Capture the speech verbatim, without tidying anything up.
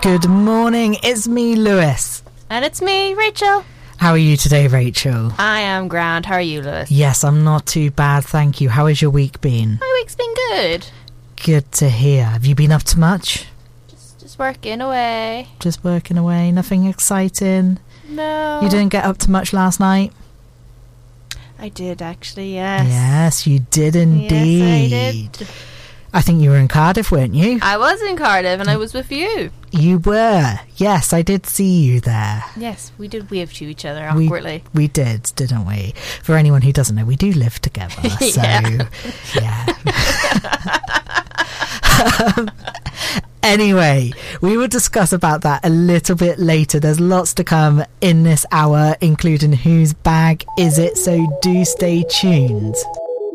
Good morning, it's me, Lewis. And it's me, Rachel. How are you today, Rachel? I am grand. How are you, Lewis? Yes, I'm not too bad, thank you. How has your week been? My week's been good. Good to hear. Have you been up to much? Just, just working away. Just working away, nothing exciting? No. You didn't get up to much last night? I did, actually, yes. Yes, you did indeed. Yes, I did. I think you were in Cardiff, weren't you? I was in Cardiff and I was with you. You were. Yes, I did see you there. Yes, we did wave to each other We, awkwardly. we did, didn't we? For anyone who doesn't know, we do live together. So, yeah. um, anyway, we will discuss about that a little bit later. There's lots to come in this hour, including whose bag is it, so do stay tuned.